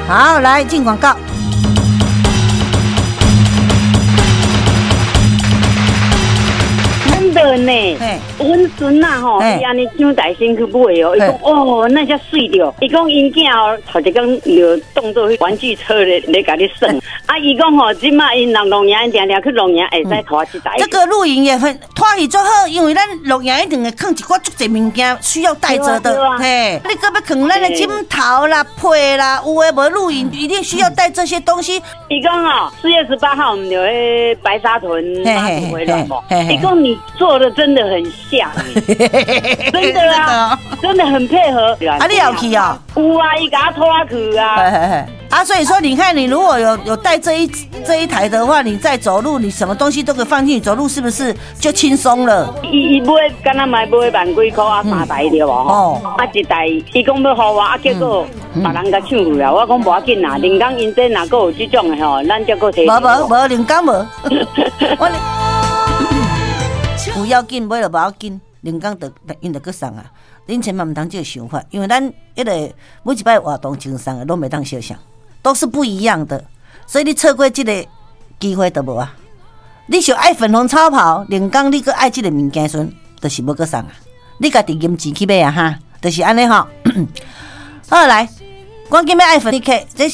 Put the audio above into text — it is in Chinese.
好，来进广告。 真的呢，阮孙啊吼，伊安尼上大身去买哦，伊讲哦，那才水着。伊讲因囝哦，头一工就当做玩具车咧甲你耍。啊，伊讲吼，即马因人露营，定定去露营会使拖一台。 这个露营也很拖去最好，因为咱露营一定会放一寡足侪物件需要带着的。嘿，你搁要放咱的枕头啦、被啦，有诶无露营一定需要带这些东西。 伊讲哦，4月18号我们就去白沙屯马祖回来嘛。伊讲你做的真的很像，真的啊，真的很配合。 啊，你要去哦？ 有啊，伊甲我拖去啊。 啊，所以说你看，你如果有带这一台的话，你在走路，你什么东西都可以放进去，走路是不是就轻松了？ 伊买，敢若买万几块啊，3台对无吼？啊一台，伊讲要互我，啊结果别人甲抢去了，我讲无要紧啦，人工因这若个有这种的吼，咱才个提。 无，人工无。有要紧，买就无要紧，人工就因就去送啊。恁千万唔通这个想法，因为咱迄个每一摆活动精送的，拢袂当相像，都是不一样的。所以你错过这个机会都无啊。你想爱粉红超跑，人工你搁爱这个物件时，就是要去送啊。你家己金钱去买啊哈，就是安尼吼。好来，赶紧要爱粉你客，这